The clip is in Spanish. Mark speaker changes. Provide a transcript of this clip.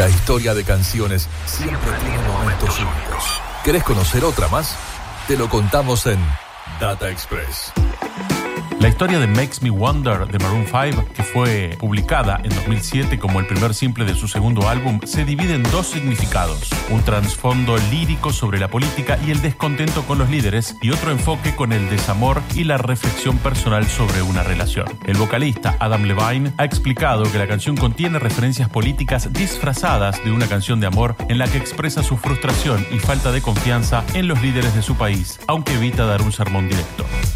Speaker 1: La historia de canciones siempre tiene momentos únicos. ¿Querés conocer otra más? Te lo contamos en Data Express.
Speaker 2: La historia de Makes Me Wonder de Maroon 5, que fue publicada en 2007 como el primer simple de su segundo álbum, se divide en dos significados: un trasfondo lírico sobre la política y el descontento con los líderes, y otro enfoque con el desamor y la reflexión personal sobre una relación. El vocalista Adam Levine ha explicado que la canción contiene referencias políticas disfrazadas de una canción de amor en la que expresa su frustración y falta de confianza en los líderes de su país, aunque evita dar un sermón directo.